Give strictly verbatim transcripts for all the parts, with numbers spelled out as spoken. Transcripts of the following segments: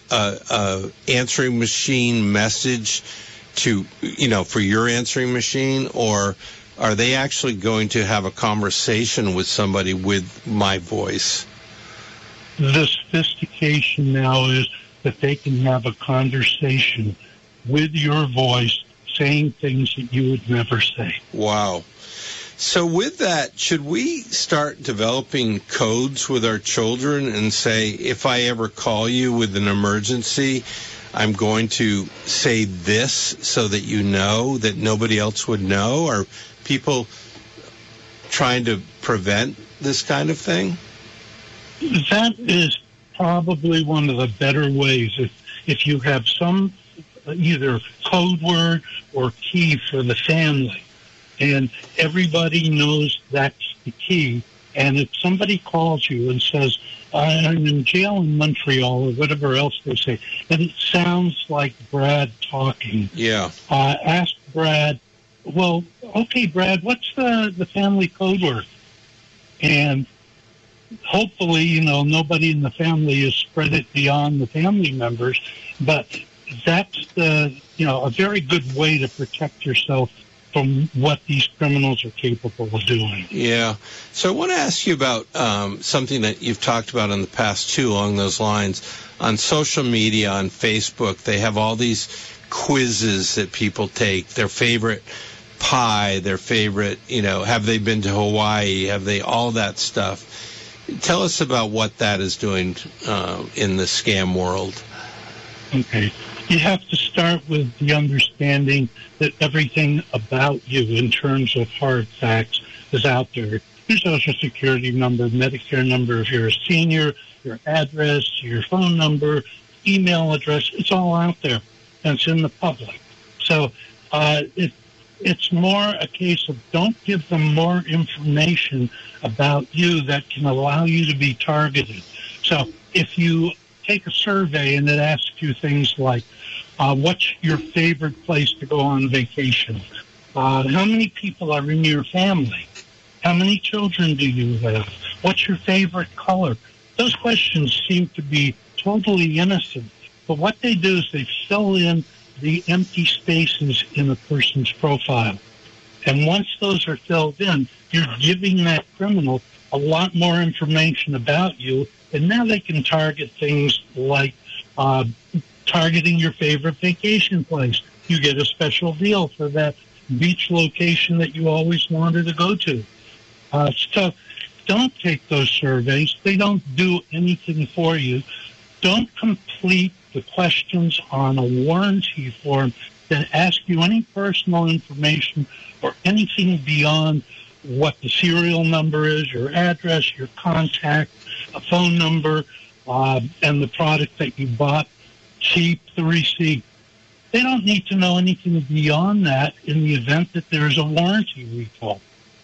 a, a answering machine message to, you know, for your answering machine, or are they actually going to have a conversation with somebody with my voice? The sophistication now is that they can have a conversation with your voice, saying things that you would never say. Wow. So with that, should we start developing codes with our children and say, if I ever call you with an emergency, I'm going to say this so that you know that nobody else would know? Are people trying to prevent this kind of thing? That is probably one of the better ways. If, if you have some either code word or key for the family, and everybody knows that's the key. And if somebody calls you and says, I'm in jail in Montreal, or whatever else they say, and it sounds like Brad talking. Yeah. Uh, ask Brad, well, okay, Brad, what's the, the family code word? And hopefully, you know, nobody in the family has spread it beyond the family members, but that's the, you know, a very good way to protect yourself from what these criminals are capable of doing. Yeah. So I want to ask you about um, something that you've talked about in the past, too, along those lines. On social media, on Facebook, they have all these quizzes that people take, their favorite pie, their favorite, you know, have they been to Hawaii, have they, all that stuff. Tell us about what that is doing uh, in the scam world. Okay. You have to start with the understanding that everything about you in terms of hard facts is out there. Your Social Security number, Medicare number, if you're a senior, your address, your phone number, email address, it's all out there, and it's in the public. So uh, it, it's more a case of don't give them more information about you that can allow you to be targeted. So if you take a survey and it asks you things like, uh, what's your favorite place to go on vacation? Uh, how many people are in your family? How many children do you have? What's your favorite color? Those questions seem to be totally innocent, but what they do is they fill in the empty spaces in a person's profile. And once those are filled in, you're giving that criminal a lot more information about you, and now they can target things like uh, targeting your favorite vacation place. You get a special deal for that beach location that you always wanted to go to. Uh, so don't take those surveys. They don't do anything for you. Don't complete the questions on a warranty form that ask you any personal information or anything beyond what the serial number is, your address, your contact, a phone number, uh, and the product that you bought. Keep the receipt. They don't need to know anything beyond that in the event that there's a warranty recall.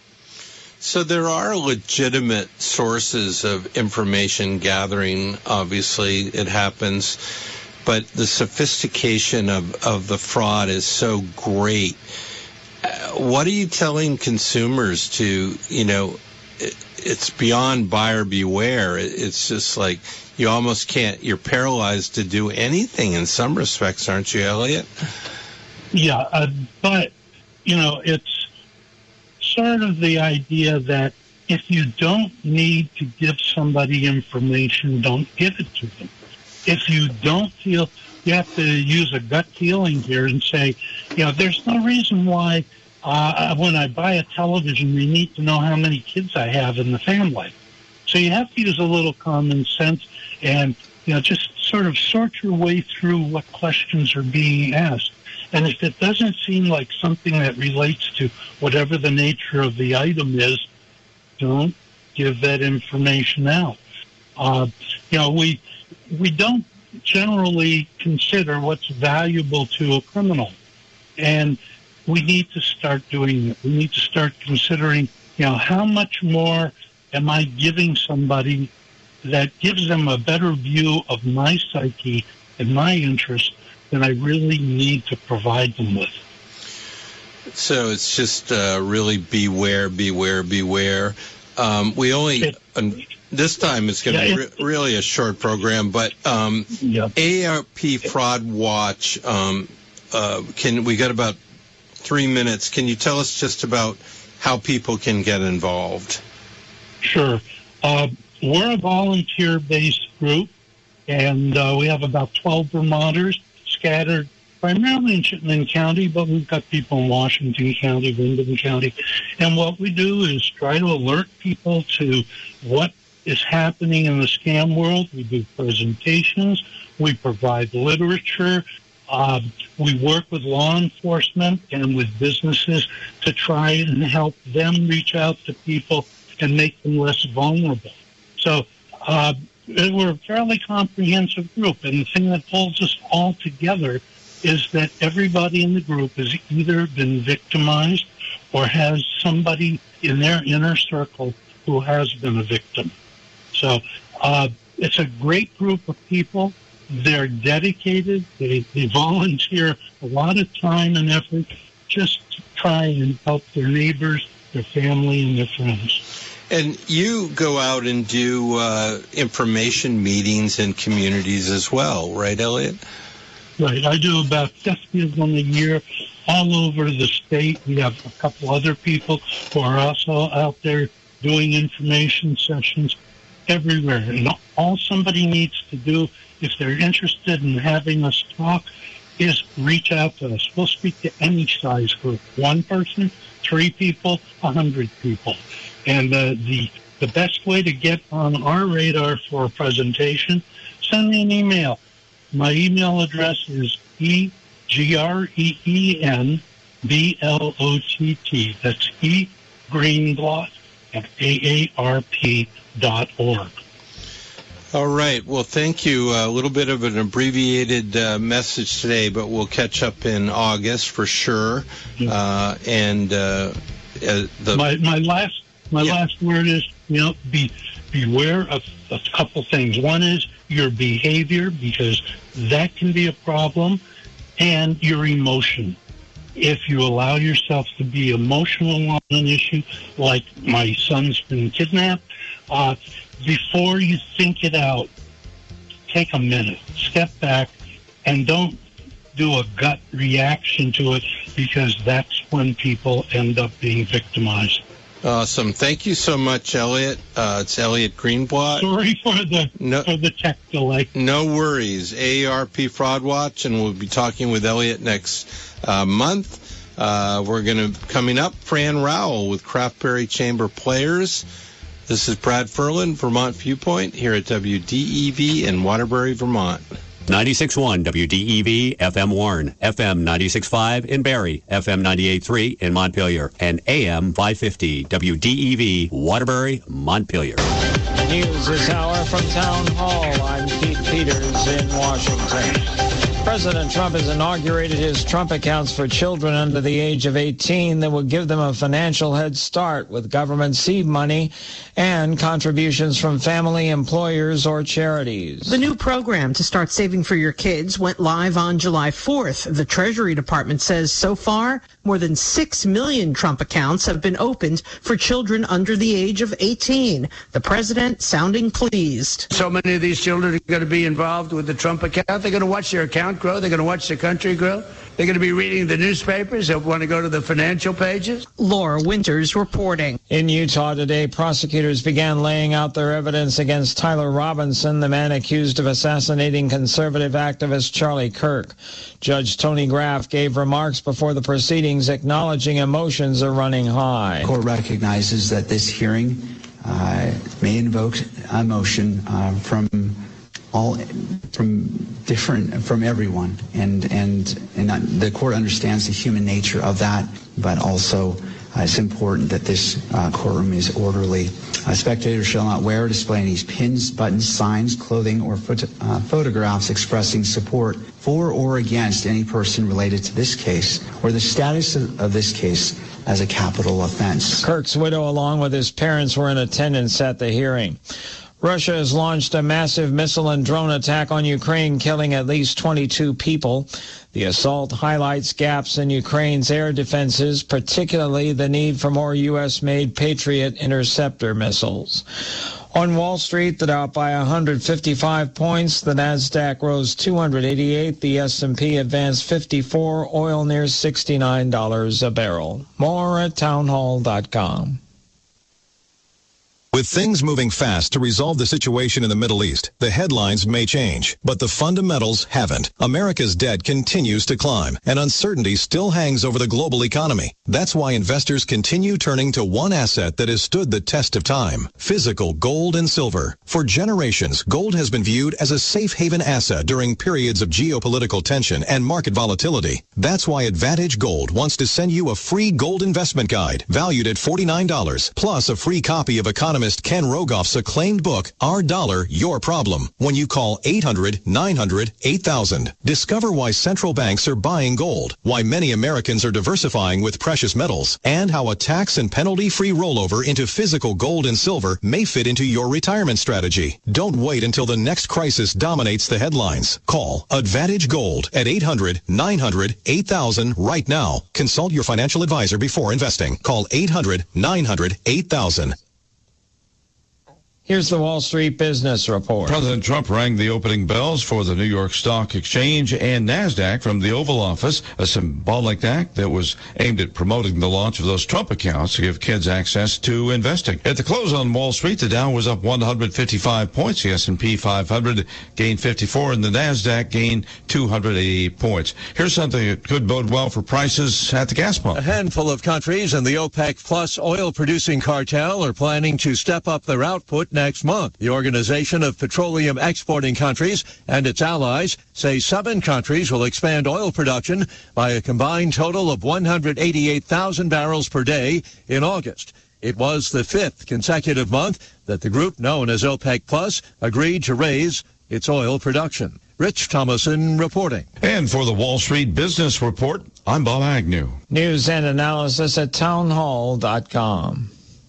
So there are legitimate sources of information gathering. Obviously, it happens. But the sophistication of, of the fraud is so great. Uh, what are you telling consumers to, you know, it, it's beyond buyer beware. It, it's just like you almost can't, you're paralyzed to do anything in some respects, aren't you, Elliot? Yeah, uh, but, you know, it's sort of the idea that if you don't need to give somebody information, don't give it to them. If you don't feel, you have to use a gut feeling here and say, you know, there's no reason why uh, when I buy a television, they need to know how many kids I have in the family. So you have to use a little common sense and, you know, just sort of sort your way through what questions are being asked. And if it doesn't seem like something that relates to whatever the nature of the item is, don't give that information out. Uh, you know, we we don't generally consider what's valuable to a criminal. And we need to start doing it. We need to start considering, you know, how much more am I giving somebody that gives them a better view of my psyche and my interests than I really need to provide them with. So it's just uh, really beware, beware, beware. Um, we only, uh, this time it's going to yeah, be re- really a short program, but um, yeah. A R P Fraud Watch, um, uh, can we got about three minutes. Can you tell us just about how people can get involved? Sure. Uh, we're a volunteer-based group, and uh, we have about twelve Vermonters scattered primarily in Chittenden County, but we've got people in Washington County, Windham County. And what we do is try to alert people to what is happening in the scam world. We do presentations. We provide literature. Uh, we work with law enforcement and with businesses to try and help them reach out to people and make them less vulnerable. So uh, we're a fairly comprehensive group, and the thing that pulls us all together is that everybody in the group has either been victimized or has somebody in their inner circle who has been a victim. So uh, it's a great group of people. They're dedicated. They, they volunteer a lot of time and effort just to try and help their neighbors, their family, and their friends. And you go out and do uh, information meetings in communities as well, right, Elliot? Right. I do about fifty of them a year all over the state. We have a couple other people who are also out there doing information sessions everywhere. And all somebody needs to do, if they're interested in having us talk, is reach out to us. We'll speak to any size group. One person, three people, a hundred people. And uh, the the best way to get on our radar for a presentation, send me an email. My email address is E G R E E N B L O T T. That's E Greenblatt at A A R P dot org. All right. Well, thank you. A little bit of an abbreviated uh, message today, but we'll catch up in August for sure. Yeah. Uh, and uh, uh, the my my last my yeah. last word is, you know, be beware of a couple things. One is your behavior, because that can be a problem, and your emotion. If you allow yourself to be emotional on an issue, like my son's been kidnapped, uh, before you think it out, take a minute, step back, and don't do a gut reaction to it, because that's when people end up being victimized. Awesome. Thank you so much, Elliot. Uh, it's Elliot Greenblatt. Sorry for the no, for the tech delay. No worries. A A R P Fraud Watch, and we'll be talking with Elliot next uh, month. Uh, we're going to, coming up, Fran Rowell with Craftberry Chamber Players. This is Brad Ferlin, Vermont Viewpoint, here at W D E V in Waterbury, Vermont. ninety-six point one W D E V, F M Warren, F M ninety-six point five in Barrie, F M ninety-eight point three in Montpelier, and A M five fifty W D E V, Waterbury, Montpelier. News this hour from Town Hall. I'm Pete Peters in Washington. President Trump has inaugurated his Trump accounts for children under the age of eighteen that will give them a financial head start with government seed money and contributions from family, employers, or charities. The new program to start saving for your kids went live on July fourth. The Treasury Department says so far, more than six million Trump accounts have been opened for children under the age of eighteen. The president sounding pleased. So many of these children are going to be involved with the Trump account. They're going to watch their account grow. They're going to watch the country grow. They're going to be reading the newspapers. They'll want to go to the financial pages. Laura Winters reporting. In Utah today, prosecutors began laying out their evidence against Tyler Robinson, the man accused of assassinating conservative activist Charlie Kirk. Judge Tony Graff gave remarks before the proceedings acknowledging emotions are running high. The court recognizes that this hearing uh, may invoke emotion uh, from all from different from everyone, and and and the court understands the human nature of that, but also uh, it's important that this uh, courtroom is orderly. Uh, spectators shall not wear or display any pins, buttons, signs, clothing, or phot- uh, photographs expressing support for or against any person related to this case or the status of, of this case as a capital offense. Kirk's widow, along with his parents, were in attendance at the hearing. Russia has launched a massive missile and drone attack on Ukraine, killing at least twenty-two people. The assault highlights gaps in Ukraine's air defenses, particularly the need for more U S-made Patriot interceptor missiles. On Wall Street, the Dow up by one hundred fifty-five points. The Nasdaq rose two hundred eighty-eight. The S and P advanced fifty-four. Oil near sixty-nine dollars a barrel. More at townhall dot com. With things moving fast to resolve the situation in the Middle East, the headlines may change, but the fundamentals haven't. America's debt continues to climb, and uncertainty still hangs over the global economy. That's why investors continue turning to one asset that has stood the test of time: physical gold and silver. For generations, gold has been viewed as a safe haven asset during periods of geopolitical tension and market volatility. That's why Advantage Gold wants to send you a free gold investment guide valued at forty-nine dollars, plus a free copy of economist Ken Rogoff's acclaimed book, Our Dollar, Your Problem, when you call eight hundred, nine hundred, eight thousand. Discover why central banks are buying gold, why many Americans are diversifying with precious metals, and how a tax and penalty-free rollover into physical gold and silver may fit into your retirement strategy. Don't wait until the next crisis dominates the headlines. Call Advantage Gold at eight hundred, nine hundred, eight thousand right now. Consult your financial advisor before investing. Call eight hundred, nine hundred, eight thousand. Here's the Wall Street Business Report. President Trump rang the opening bells for the New York Stock Exchange and NASDAQ from the Oval Office, a symbolic act that was aimed at promoting the launch of those Trump accounts to give kids access to investing. At the close on Wall Street, the Dow was up one hundred fifty-five points. The S and P five hundred gained fifty-four, and the NASDAQ gained two hundred eighty-eight points. Here's something that could bode well for prices at the gas pump. A handful of countries in the OPEC Plus oil-producing cartel are planning to step up their output next month. The Organization of Petroleum Exporting Countries and its allies say seven countries will expand oil production by a combined total of one hundred eighty-eight thousand barrels per day in August. It was the fifth consecutive month that the group known as OPEC Plus agreed to raise its oil production. Rich Thomason reporting. And for the Wall Street Business Report, I'm Bob Agnew. News and analysis at townhall dot com.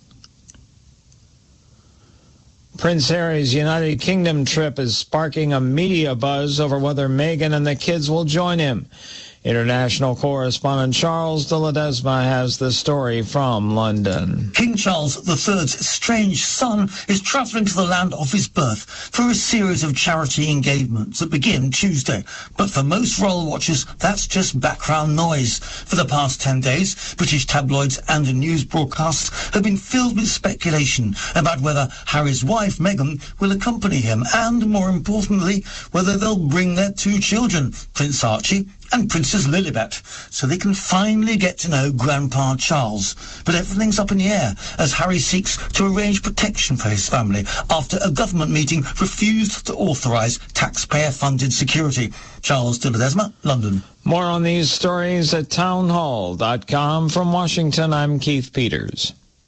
Prince Harry's United Kingdom trip is sparking a media buzz over whether Meghan and the kids will join him. International correspondent Charles de Ledesma has the story from London. King Charles the third's strange son is travelling to the land of his birth for a series of charity engagements that begin Tuesday. But for most royal watchers, that's just background noise. For the past ten days, British tabloids and news broadcasts have been filled with speculation about whether Harry's wife, Meghan, will accompany him and, more importantly, whether they'll bring their two children, Prince Archie and Princess Lilibet, so they can finally get to know Grandpa Charles. But everything's up in the air as Harry seeks to arrange protection for his family after a government meeting refused to authorise taxpayer-funded security. Charles de Ledesma, London. More on these stories at townhall dot com. From Washington, I'm Keith Peters.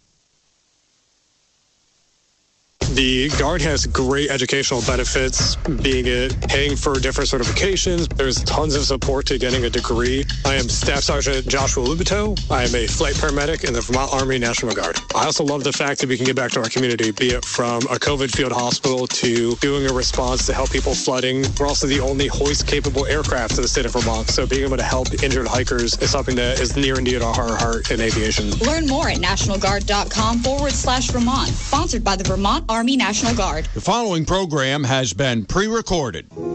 The Guard has great educational benefits, being it paying for different certifications. There's tons of support to getting a degree. I am Staff Sergeant Joshua Lubito. I am a flight paramedic in the Vermont Army National Guard. I also love the fact that we can get back to our community, be it from a COVID field hospital to doing a response to help people flooding. We're also the only hoist-capable aircraft in the state of Vermont, so being able to help injured hikers is something that is near and dear to our heart in aviation. Learn more at nationalguard.com forward slash Vermont. Sponsored by the Vermont Army National Guard. The following program has been pre-recorded.